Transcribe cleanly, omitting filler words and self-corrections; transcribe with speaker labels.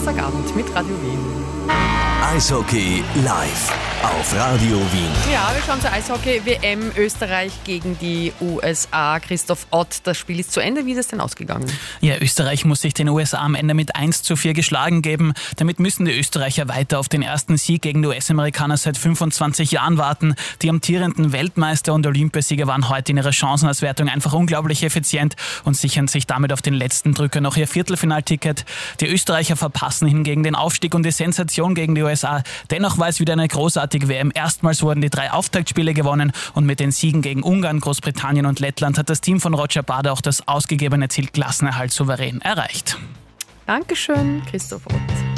Speaker 1: Samstagabend mit Radio Wien.
Speaker 2: Eishockey live auf Radio Wien.
Speaker 1: Ja, wir schauen zur Eishockey-WM Österreich gegen die USA. Christoph Ott, das Spiel ist zu Ende. Wie ist es denn ausgegangen?
Speaker 3: Ja, Österreich muss sich den USA am Ende mit 1:4 geschlagen geben. Damit müssen die Österreicher weiter auf den ersten Sieg gegen die US-Amerikaner seit 25 Jahren warten. Die amtierenden Weltmeister und Olympiasieger waren heute in ihrer Chancenauswertung einfach unglaublich effizient und sichern sich damit auf den letzten Drücker noch ihr Viertelfinalticket. Die Österreicher verpassen hingegen den Aufstieg und die Sensation gegen die USA. Dennoch war es wieder eine großartige WM. Erstmals wurden die 3 Auftaktspiele gewonnen und mit den Siegen gegen Ungarn, Großbritannien und Lettland hat das Team von Roger Bader auch das ausgegebene Ziel Klassenerhalt souverän erreicht.
Speaker 1: Dankeschön, Christoph Ott.